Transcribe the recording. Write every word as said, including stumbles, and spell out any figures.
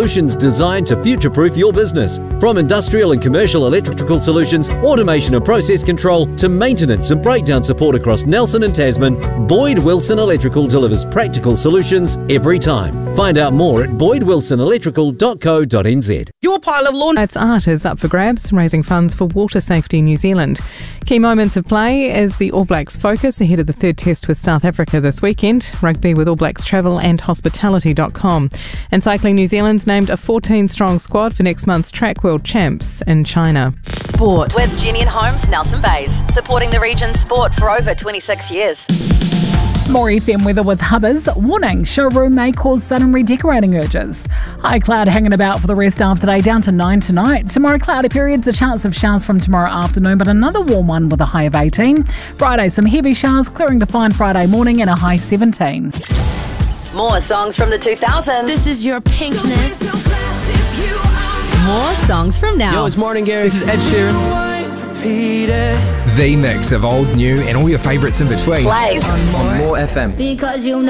solutions designed to future-proof your business. From industrial and commercial electrical solutions, automation and process control, to maintenance and breakdown support across Nelson and Tasman, Boyd Wilson Electrical delivers practical solutions every time. Find out more at boyd wilson electrical dot co dot n z. Your pile of lawn. It's Art is up for grabs, raising funds for Water Safety New Zealand. Key moments of play as the All Blacks focus ahead of the third test with South Africa this weekend. Rugby with All Blacks Travel and Hospitality dot com. And Cycling New Zealand's named a fourteen-strong squad for next month's Track World Champs in China. Sport with Jenny and Holmes, Nelson Bays, supporting the region's sport for over twenty-six years. More F M weather with Hubbers. Warning, showroom may cause sudden redecorating urges. High cloud hanging about for the rest of today, down to nine tonight. Tomorrow, cloudy periods, a chance of showers from tomorrow afternoon, but another warm one with a high of eighteen. Friday, some heavy showers, clearing to fine Friday morning and a high seventeen. More songs from the two thousands. This is your pinkness. More songs from now. Yo, it's Morning Gary. This is Ed Sheeran. The mix of old, new, and all your favourites in between. Plays on More F M. Because you know